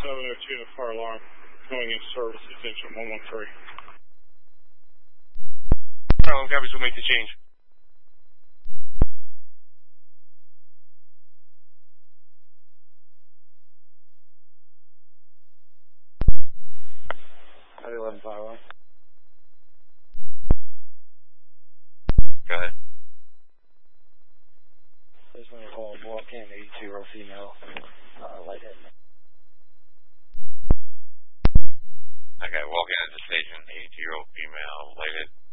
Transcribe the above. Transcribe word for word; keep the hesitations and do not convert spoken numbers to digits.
seven oh two, the fire alarm going in service, attention one one three. Fire alarm copies will make the change. eleven fire alarm. Go ahead. I just want to call a walk-in eighty-two-year-old female, uh, lightheaded. Okay, walk in at the station, eighty-two-year-old female, lightheaded.